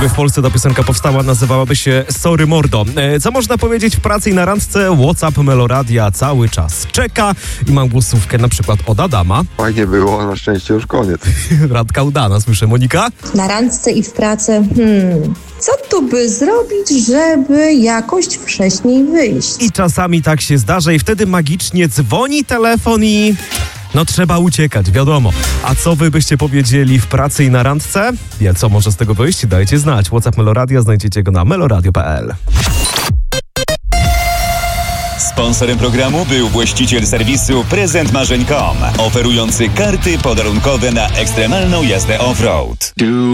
Gdyby w Polsce ta piosenka powstała, nazywałaby się Sorry Mordo. Co można powiedzieć w pracy i na randce? WhatsApp Meloradia cały czas czeka i mam głosówkę na przykład od Adama. Fajnie było, na szczęście już koniec. Randka udana, słyszę. Monika? Na randce i w pracy, co tu by zrobić, żeby jakoś wcześniej wyjść? I czasami tak się zdarza i wtedy magicznie dzwoni telefon i... No trzeba uciekać, wiadomo. A co wy byście powiedzieli w pracy i na randce? Co może z tego wyjść? Dajcie znać. WhatsApp Meloradia, znajdziecie go na meloradio.pl. Sponsorem programu był właściciel serwisu prezentmarzeń.com, oferujący karty podarunkowe na ekstremalną jazdę off-road.